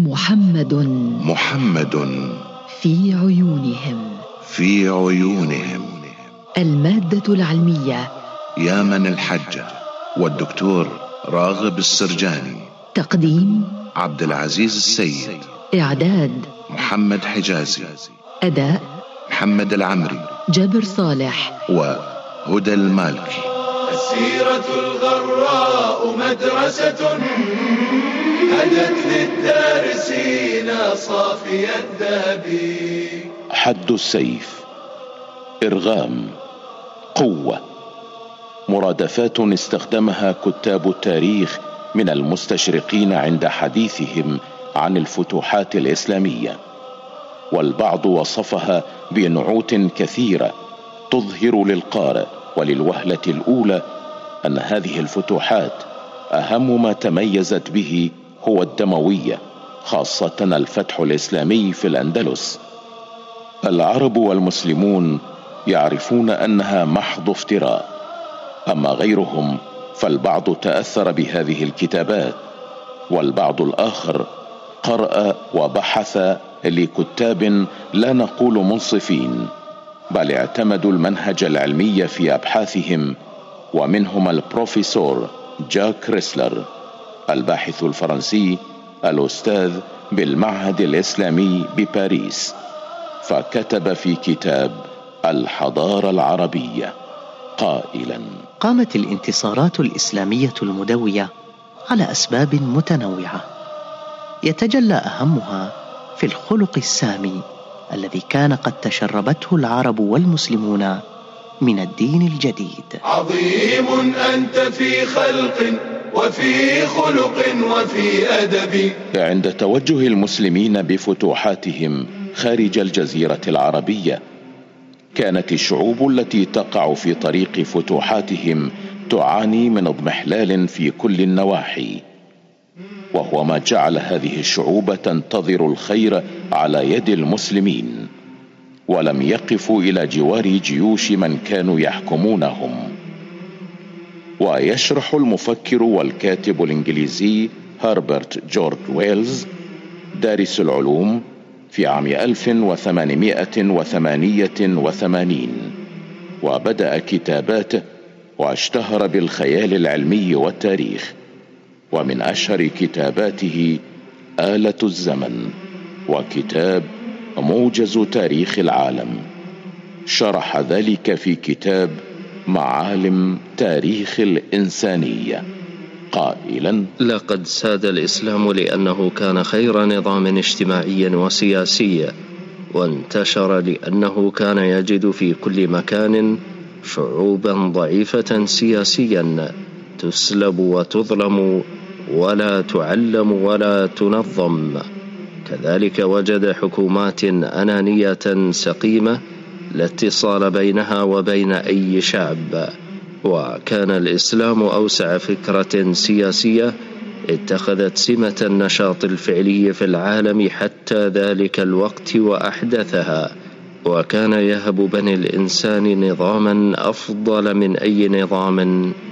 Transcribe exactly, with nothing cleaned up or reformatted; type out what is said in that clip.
محمد محمد في عيونهم في عيونهم. المادة العلمية يامن الحجة والدكتور راغب السرجاني. تقديم عبد العزيز السيد. إعداد محمد حجازي. أداء محمد العمري. جابر صالح وهدى المالكي. السيرة الغراء مدرسة هدت للدارسين صافي الذهب. حد السيف، إرغام، قوة، مرادفات استخدمها كتاب التاريخ من المستشرقين عند حديثهم عن الفتوحات الإسلامية، والبعض وصفها بنعوت كثيرة تظهر للقارئ وللوهلة الأولى أن هذه الفتوحات أهم ما تميزت به هو الدموية، خاصة الفتح الإسلامي في الأندلس. العرب والمسلمون يعرفون أنها محض افتراء، أما غيرهم فالبعض تأثر بهذه الكتابات، والبعض الآخر قرأ وبحث لكتاب لا نقول منصفين، بل اعتمدوا المنهج العلمي في أبحاثهم، ومنهم البروفيسور جاك ريسلر الباحث الفرنسي الأستاذ بالمعهد الإسلامي بباريس، فكتب في كتاب الحضارة العربية قائلا: قامت الانتصارات الإسلامية المدوية على أسباب متنوعة، يتجلى أهمها في الخلق السامي الذي كان قد تشربته العرب والمسلمون من الدين الجديد. عظيم أنت في خلق وفي خلق وفي أدب. عند توجه المسلمين بفتوحاتهم خارج الجزيرة العربية، كانت الشعوب التي تقع في طريق فتوحاتهم تعاني من اضمحلال في كل النواحي، وهو ما جعل هذه الشعوب تنتظر الخير على يد المسلمين، ولم يقفوا إلى جوار جيوش من كانوا يحكمونهم. ويشرح المفكر والكاتب الإنجليزي هربرت جورج ويلز دارس العلوم في عام ألف وثمانمائة وثمانية وثمانين، وبدأ كتاباته واشتهر بالخيال العلمي والتاريخ، ومن أشهر كتاباته آلة الزمن وكتاب موجز تاريخ العالم. شرح ذلك في كتاب معالم تاريخ الإنسانية قائلا: لقد ساد الإسلام لأنه كان خير نظام اجتماعي وسياسي، وانتشر لأنه كان يجد في كل مكان شعوبا ضعيفة سياسيا تسلب وتظلم ولا تعلم ولا تنظم. كذلك وجد حكومات أنانية سقيمة لا اتصال بينها وبين أي شعب. وكان الإسلام أوسع فكرة سياسية اتخذت سمة النشاط الفعلي في العالم حتى ذلك الوقت وأحدثها، وكان يهب بني الإنسان نظاما أفضل من أي نظام